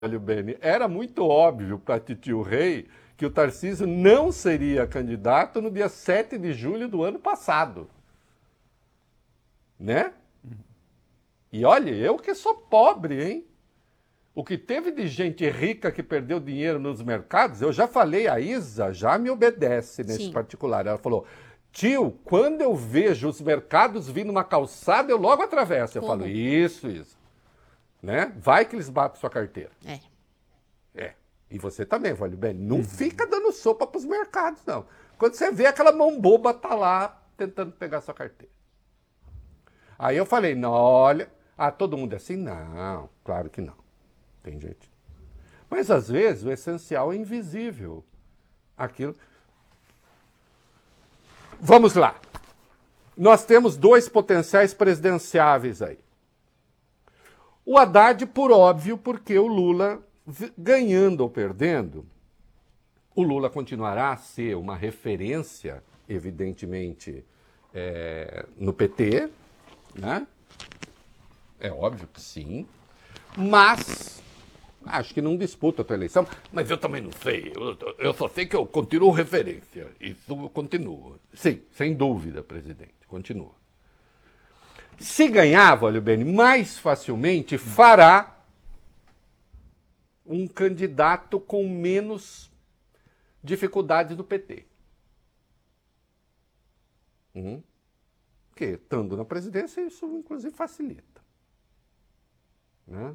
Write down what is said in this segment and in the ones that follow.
Olha, Beni, era muito óbvio para Titio Rei que o Tarcísio não seria candidato no dia 7 de julho do ano passado. Né? E olha, eu que sou pobre, hein? O que teve de gente rica que perdeu dinheiro nos mercados, eu já falei, a Isa já me obedece nesse Sim. particular. Ela falou, tio, quando eu vejo os mercados vindo numa calçada, eu logo atravesso. Eu falo, isso. Né? Vai que eles batem sua carteira. É. E você também, vale bem. Não fica dando sopa para os mercados, não. Quando você vê aquela mão boba tá lá tentando pegar sua carteira. Aí eu falei, não, olha, todo mundo é assim? Não, claro que não. Tem gente. Mas às vezes o essencial é invisível. Aquilo. Vamos lá. Nós temos 2 potenciais presidenciáveis aí. O Haddad, por óbvio, porque o Lula, ganhando ou perdendo, o Lula continuará a ser uma referência, evidentemente, no PT, né? É óbvio que sim. Mas, acho que não disputa a tua eleição. Mas eu também não sei. Eu só sei que eu continuo referência. Isso continua. Sim, sem dúvida, presidente. Continua. Se ganhar, Valio Bene, mais facilmente fará um candidato com menos dificuldades do PT. Porque, estando na presidência, isso inclusive facilita. Né?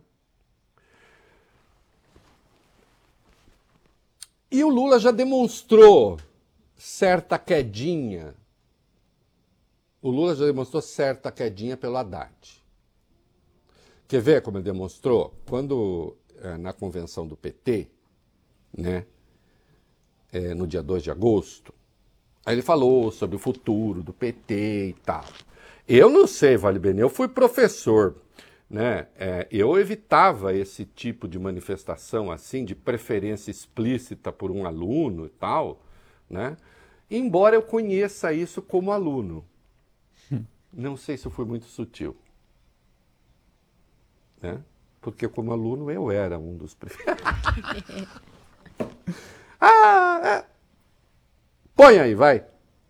E o Lula já demonstrou certa quedinha. O Lula já demonstrou certa quedinha pelo Haddad. Quer ver como ele demonstrou? Quando, na convenção do PT, né, no dia 2 de agosto, aí ele falou sobre o futuro do PT e tal. Eu não sei, Vale Bene, eu fui professor, né? Eu evitava esse tipo de manifestação assim, de preferência explícita por um aluno e tal, né? Embora eu conheça isso como aluno. Não sei se eu fui muito sutil. Né? Porque como aluno eu era um dos preferidos. Põe aí, vai.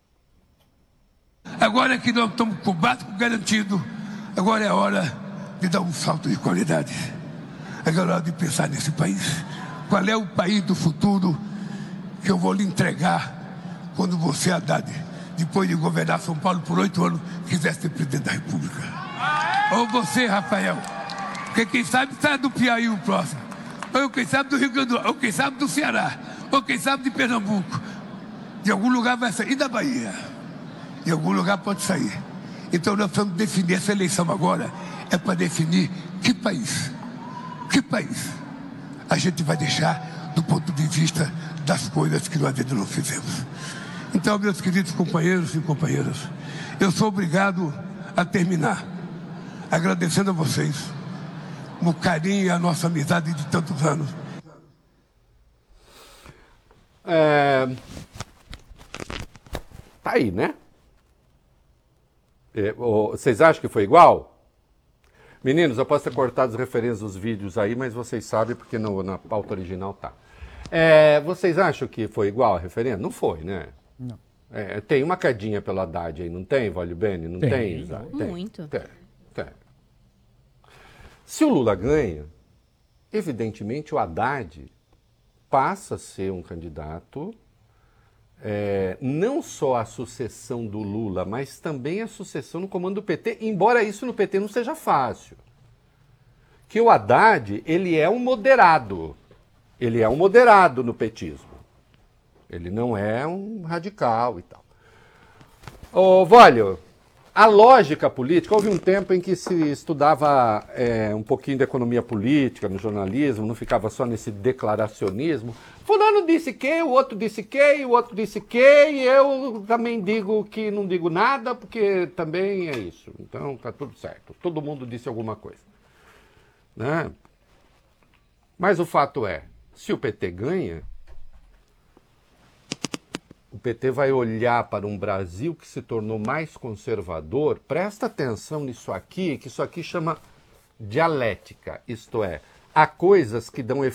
Agora que nós estamos com o básico garantido, agora é a hora de dar um salto de qualidade. Agora é hora de pensar nesse país. Qual é o país do futuro que eu vou lhe entregar quando você, Haddad, depois de governar São Paulo por 8 anos, quisesse ser presidente da República? Ou você, Rafael, porque quem sabe sai do Piauí o próximo, ou quem sabe do Rio Grande do Norte, ou quem sabe do Ceará, ou quem sabe de Pernambuco. De algum lugar vai sair, e da Bahia. De algum lugar pode sair. Então nós precisamos definir essa eleição agora, é para definir que país a gente vai deixar do ponto de vista das coisas que nós ainda não fizemos. Então, meus queridos companheiros e companheiras, eu sou obrigado a terminar agradecendo a vocês o carinho e a nossa amizade de tantos anos. Tá aí, né? Vocês acham que foi igual? Meninos, eu posso ter cortado as referências dos vídeos aí, mas vocês sabem porque na pauta original tá. Vocês acham que foi igual a referência? Não foi, né? Não. Tem uma quedinha pelo Haddad aí, não tem, Valio Bene? Não tem? Muito. Tem. Se o Lula ganha, evidentemente o Haddad passa a ser um candidato, não só a sucessão do Lula, mas também a sucessão no comando do PT, embora isso no PT não seja fácil. Que o Haddad, ele é um moderado no petismo. Ele não é um radical e tal. Vólio, a lógica política, houve um tempo em que se estudava um pouquinho de economia política no jornalismo, não ficava só nesse declaracionismo. Fulano disse que, o outro disse que, o outro disse que, e eu também digo que não digo nada, porque também é isso. Então tá tudo certo. Todo mundo disse alguma coisa. Né? Mas o fato é, se o PT ganha, o PT vai olhar para um Brasil que se tornou mais conservador. Presta atenção nisso aqui, que isso aqui chama dialética. Isto é, há coisas que dão